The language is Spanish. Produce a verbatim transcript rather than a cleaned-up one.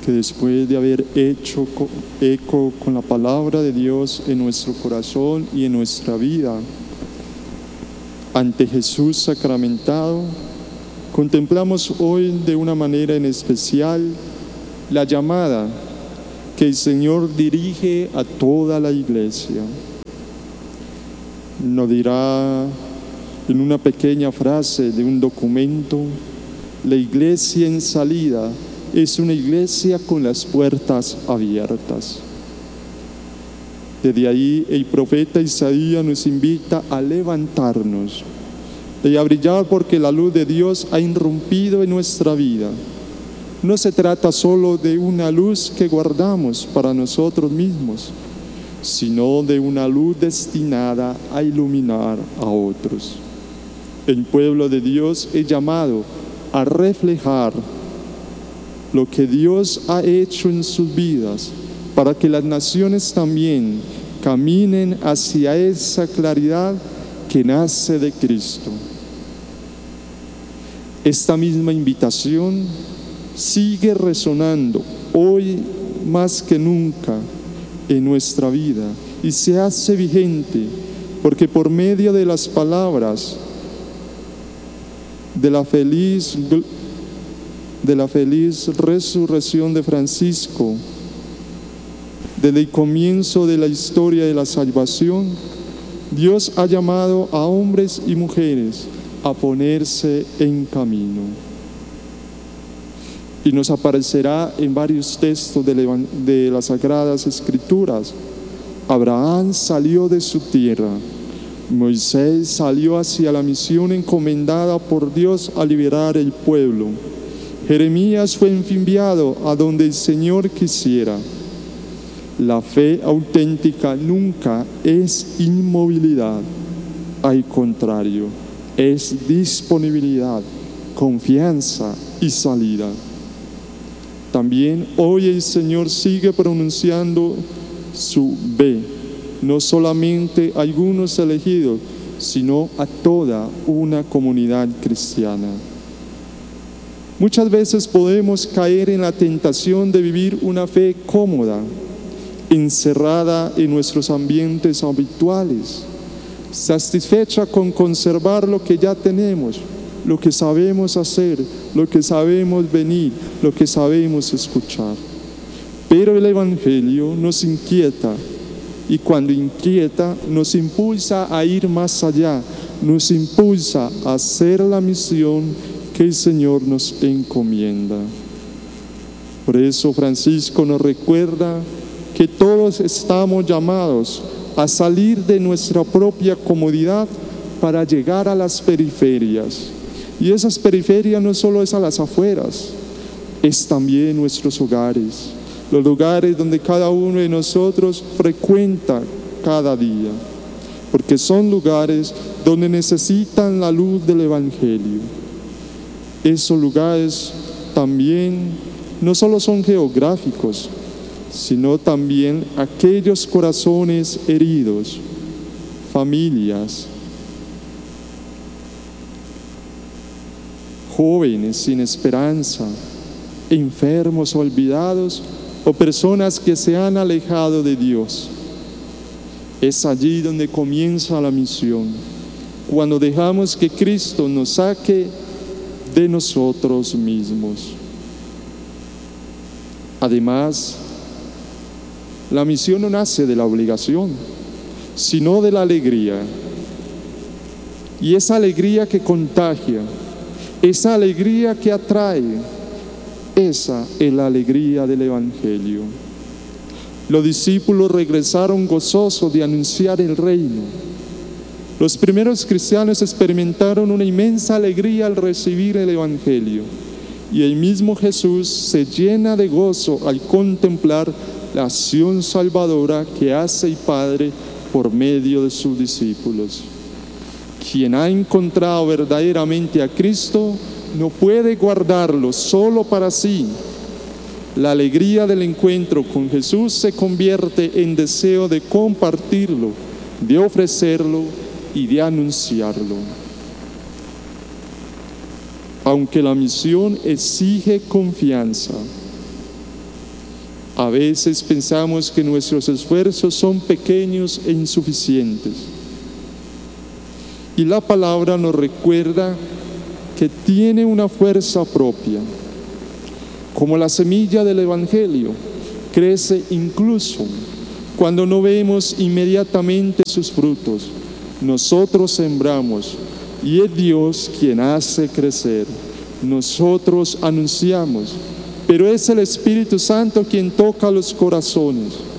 que después de haber hecho eco con la palabra de Dios en nuestro corazón y en nuestra vida, ante Jesús sacramentado, contemplamos hoy de una manera en especial la llamada que el Señor dirige a toda la Iglesia. Nos dirá en una pequeña frase de un documento: la Iglesia en salida es una iglesia con las puertas abiertas. Desde ahí el profeta Isaías nos invita a levantarnos y a brillar, porque la luz de Dios ha irrumpido en nuestra vida. No se trata solo de una luz que guardamos para nosotros mismos, sino de una luz destinada a iluminar a otros. El pueblo de Dios es llamado a reflejar lo que Dios ha hecho en sus vidas, para que las naciones también caminen hacia esa claridad que nace de Cristo. Esta misma invitación sigue resonando hoy más que nunca en nuestra vida y se hace vigente, porque por medio de las palabras de la feliz de la feliz resurrección de Francisco, desde el comienzo de la historia de la salvación, Dios ha llamado a hombres y mujeres a ponerse en camino. Y nos aparecerá en varios textos de, de las Sagradas Escrituras. Abraham salió de su tierra, Moisés salió hacia la misión encomendada por Dios a liberar el pueblo. Jeremías fue enviado a donde el Señor quisiera. La fe auténtica nunca es inmovilidad, al contrario, es disponibilidad, confianza y salida. También hoy el Señor sigue pronunciando su ve, no solamente a algunos elegidos, sino a toda una comunidad cristiana. Muchas veces podemos caer en la tentación de vivir una fe cómoda, encerrada en nuestros ambientes habituales, satisfecha con conservar lo que ya tenemos, lo que sabemos hacer, lo que sabemos venir, lo que sabemos escuchar. Pero el Evangelio nos inquieta, y cuando inquieta nos impulsa a ir más allá, nos impulsa a hacer la misión que el Señor nos encomienda. Por eso Francisco nos recuerda que todos estamos llamados a salir de nuestra propia comodidad para llegar a las periferias. Y esas periferias no solo es a las afueras, es también nuestros hogares, los lugares donde cada uno de nosotros frecuenta cada día, porque son lugares donde necesitan la luz del Evangelio. Esos lugares también no solo son geográficos, sino también aquellos corazones heridos, familias, jóvenes sin esperanza, enfermos olvidados o personas que se han alejado de Dios. Es allí donde comienza la misión, cuando dejamos que Cristo nos saque de nosotros mismos. Además, la misión no nace de la obligación, sino de la alegría. Y esa alegría que contagia, esa alegría que atrae, esa es la alegría del Evangelio. Los discípulos regresaron gozosos de anunciar el reino. Los primeros cristianos experimentaron una inmensa alegría al recibir el Evangelio, y el mismo Jesús se llena de gozo al contemplar la acción salvadora que hace el Padre por medio de sus discípulos. Quien ha encontrado verdaderamente a Cristo no puede guardarlo solo para sí. La alegría del encuentro con Jesús se convierte en deseo de compartirlo, de ofrecerlo y de anunciarlo. Aunque la misión exige confianza, A veces pensamos que nuestros esfuerzos son pequeños e insuficientes. Y la palabra nos recuerda que tiene una fuerza propia. Como la semilla del Evangelio, crece incluso cuando no vemos inmediatamente sus frutos. Nosotros sembramos y es Dios quien hace crecer. Nosotros anunciamos, pero es el Espíritu Santo quien toca los corazones.